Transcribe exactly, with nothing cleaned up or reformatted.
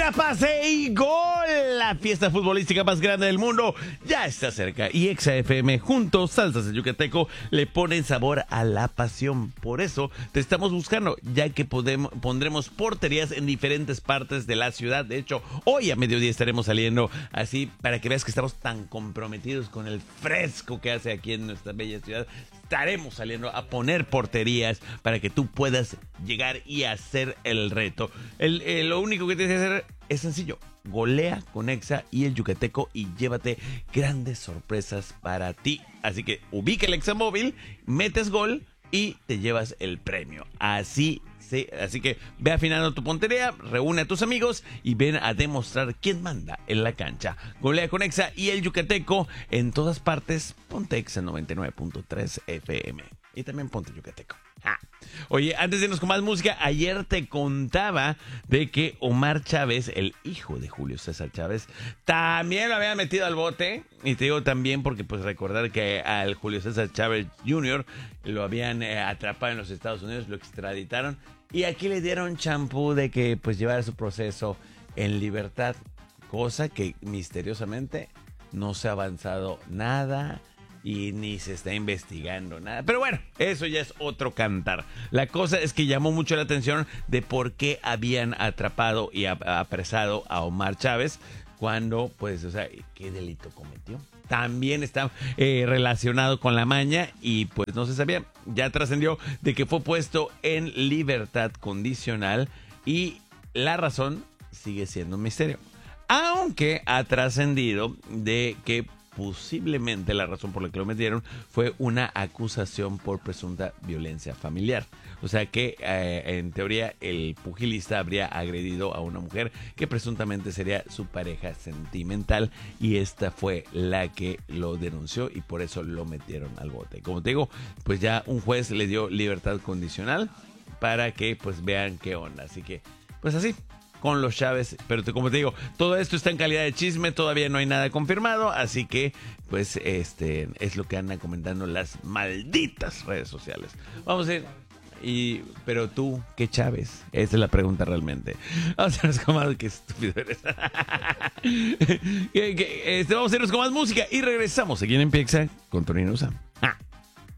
Llega, pase y gol. La fiesta futbolística más grande del mundo ya está cerca. Y Exa F M junto Salsas de Yucateco le ponen sabor a la pasión. Por eso te estamos buscando, ya que podemos, pondremos porterías en diferentes partes de la ciudad. De hecho, hoy a mediodía estaremos saliendo así para que veas que estamos tan comprometidos con el fresco que hace aquí en nuestra bella ciudad. Estaremos saliendo a poner porterías para que tú puedas llegar y hacer el reto. El, el, lo único que tienes que hacer es sencillo. Golea con Exa y el Yucateco y llévate grandes sorpresas para ti. Así que ubica el Exa móvil, metes gol y te llevas el premio. Así sí, así que ve afinando tu puntería, reúne a tus amigos y ven a demostrar quién manda en la cancha. Golea con Exa y el Yucateco en todas partes. Ponte Exa noventa y nueve punto tres F M y también ponte Yucateco. Ah. Oye, antes de irnos con más música, ayer te contaba de que Omar Chávez, el hijo de Julio César Chávez, también lo habían metido al bote. Y te digo también porque pues recordar que al Julio César Chávez junior lo habían eh, atrapado en los Estados Unidos, lo extraditaron y aquí le dieron champú de que pues llevara su proceso en libertad, cosa que misteriosamente no se ha avanzado nada y ni se está investigando nada. Pero bueno, eso ya es otro cantar. La cosa es que llamó mucho la atención de por qué habían atrapado y apresado a Omar Chávez cuando, pues, o sea, ¿qué delito cometió? También está eh, relacionado con la maña y pues no se sabía. Ya trascendió de que fue puesto en libertad condicional y la razón sigue siendo un misterio. Aunque ha trascendido de que posiblemente la razón por la que lo metieron fue una acusación por presunta violencia familiar. O sea que eh, en teoría el pugilista habría agredido a una mujer que presuntamente sería su pareja sentimental y esta fue la que lo denunció y por eso lo metieron al bote. Como te digo, pues ya un juez le dio libertad condicional para que pues vean qué onda. Así que pues así con los Chávez, pero te, como te digo, todo esto está en calidad de chisme, todavía no hay nada confirmado, así que pues este es lo que andan comentando las malditas redes sociales. Vamos a ir, y, pero tú, ¿qué Chávez? Esa es la pregunta realmente. Vamos a irnos con más, qué estúpido eres. que, que, este, vamos a irnos con más música y regresamos aquí en Empieza con Tonino Sam. ¡Ah!